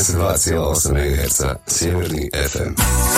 92,8 MHz Sjeverni FM.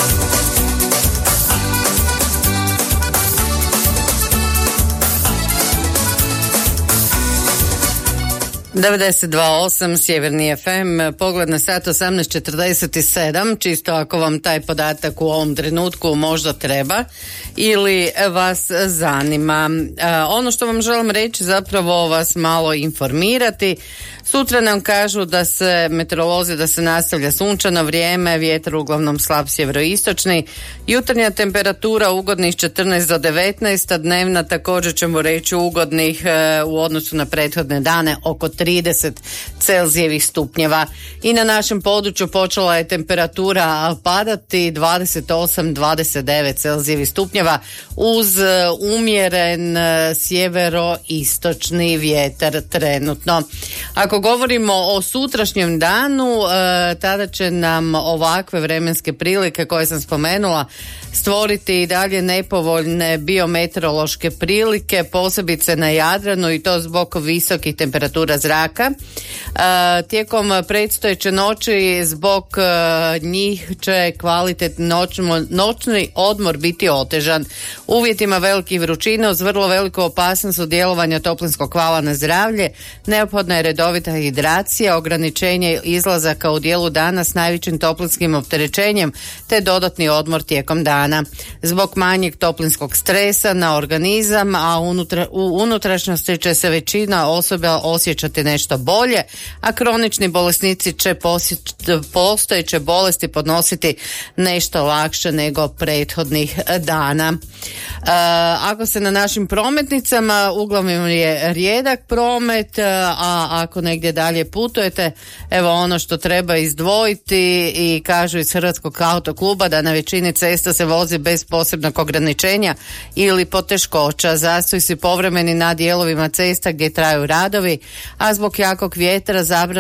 92,8 Sjeverni FM, pogled na sat 18:47, čisto ako vam taj podatak u ovom trenutku možda treba ili vas zanima. Ono što vam želim reći, zapravo vas malo informirati. Sutra nam kažu da se meteorolozi da se nastavlja sunčano vrijeme, vjetar uglavnom slab sjeveroistočni, jutarnja temperatura ugodnih 14 do 19, a dnevna također ćemo reći ugodnih u odnosu na prethodne dane oko 30 Celzijevih stupnjeva. I na našem području počela je temperatura padati 28-29 Celzijevih stupnjeva uz umjeren sjeveroistočni vjetar trenutno. Ako govorimo o sutrašnjem danu, tada će nam ovakve vremenske prilike koje sam spomenula stvoriti i dalje nepovoljne biometeorološke prilike, posebice na Jadranu, i to zbog visokih temperatura zraka. Tijekom predstojeće noći zbog njih će kvalitetni noćni odmor biti otežan. Uvjetima velikih vrućina uz vrlo veliku opasnost od djelovanja toplinskog vala na zdravlje neophodna je redovita hidracija, ograničenje izlazaka u dijelu dana s najvećim toplinskim opterećenjem te dodatni odmor tijekom dana. Zbog manjeg toplinskog stresa na organizam, a u unutrašnjosti će se većina osoba osjećati nešto bolje, a kronični bolesnici će postojeće bolesti podnositi nešto lakše nego prethodnih dana. Ako se na našim prometnicama, uglavnom je rijedak promet, a ako negdje dalje putujete, evo ono što treba izdvojiti, i kažu iz Hrvatskog autokluba da na većini cesta se vozi bez posebnog ograničenja ili poteškoća. Zastoj si povremeni na dijelovima cesta gdje traju radovi, a zbog jakog vjetra zabrana